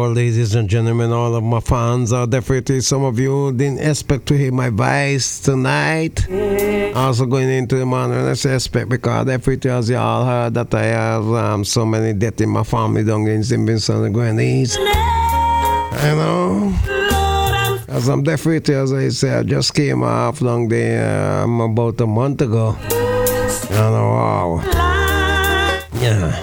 all ladies and gentlemen, all of my fans. Definitely some of you didn't expect to hear my voice tonight. Also going into the morning, I say expect because definitely as you all heard that I have so many deaths in my family down in St. Vincent and Grenadines. You know, as I'm definitely, as I say, I just came off long there about a month ago. You know, wow. Yeah.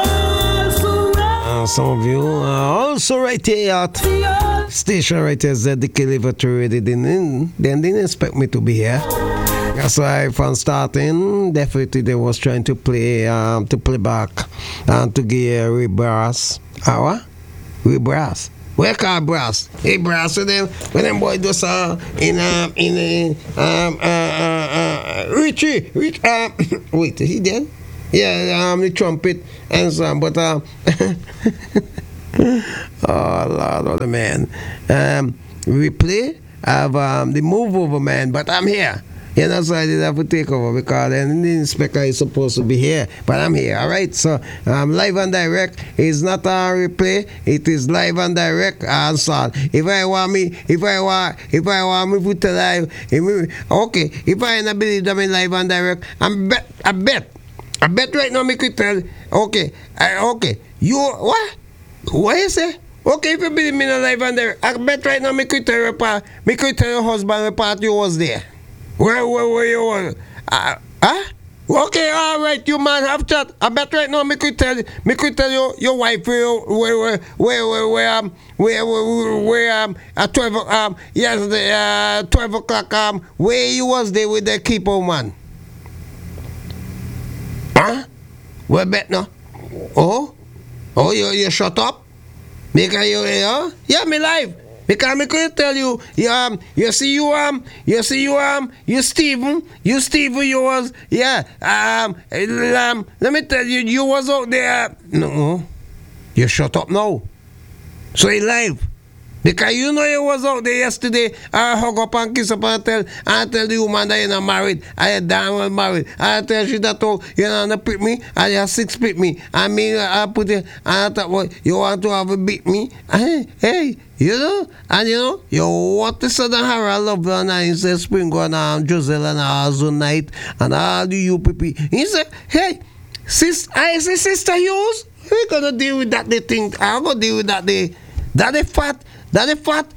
Some of you also right here at station right here ZDK Liverpool didn't expect me to be here. That's why from starting, definitely they was trying to play back and to give Rebrass. What? Rebrass. Where call brass? Hey brass when them boy just Richie wait, is he dead? Yeah, the trumpet and so but oh Lord of the man. We play have the move over man, but I'm here. You know, so I didn't have to take over because the inspector is supposed to be here, but I'm here. All right, so live and direct. It's not a replay. It is live and direct. And so if I want me to live, okay. If I don't believe that I'm live and direct, I bet right now me could tell. Okay, okay. You what? What you say? Okay, if you believe me in live and direct, I bet right now me could tell your husband what part you was there. Where you was? Okay, all right, you man have chat. I bet right now me could tell you your wife where at 12 yesterday 12 o'clock where you was there with the keeper man. Huh? Where bet no? Oh you shut up? Because yeah me live. Because I could tell you, you Stephen, you was, let me tell you, you was out there. No, you shut up now. So he live. Because you know you was out there yesterday, I hug up and kiss up and tell the woman that you're not married, I damn well married. I tell she that you know not pick me, and you 6 pick me. I mean I put it and I thought well, you want to have a beat me? Hey, you know, and you know, you want the Southern Harold love and he said Spring and Joselle and Azul Night and all the UPP. He said, hey, I say Sister Hughes, we're gonna deal with that thing. I'm gonna deal with that That is fat. The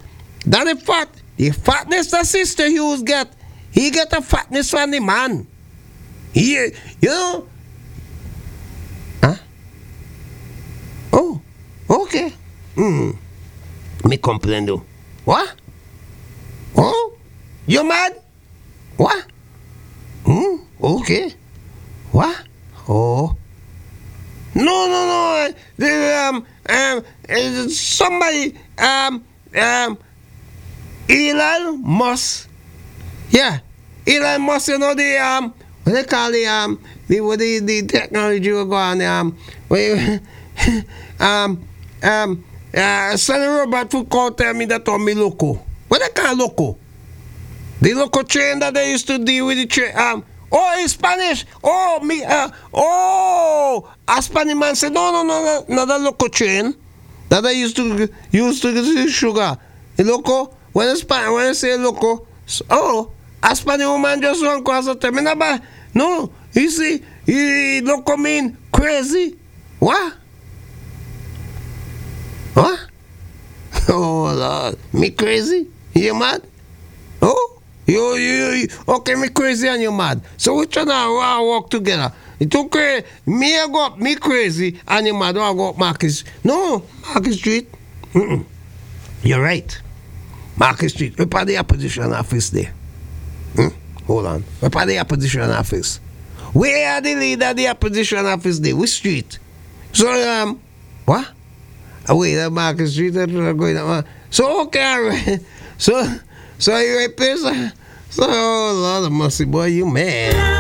fatness that Sister Hughes get. He get a fatness from the man. You know? Huh? Oh, okay. Me comprendo. What? Oh? You mad? What? Okay. What? Oh. No. Somebody, Elon Musk. Yeah. Elon Musk, you know, what they call the technology will go on, Sonny Robert Foucault tell me that on me loco. What they call loco? The loco train that they used to deal with the train, in Spanish. A Spanish man said, no, not a loco train. That I used to sugar. The loco, when I say loco, a Spanish woman just run across the term. No, you see, loco mean crazy. What? Oh Lord, me crazy? You mad? Oh? You okay, me crazy and you mad. So we try to walk together. It okay, me I go up, me crazy, and you mad, I go up Marcus. No, Marcus Street. You're right. Marcus Street. We're part of the opposition office there. Hold on. We're part of the opposition office. Where are the leader of the opposition office there? Which street? So, what? Wait, Marcus Street, going on. So, okay, all right. So you right there, so, oh, Lord of mercy, boy, you mad.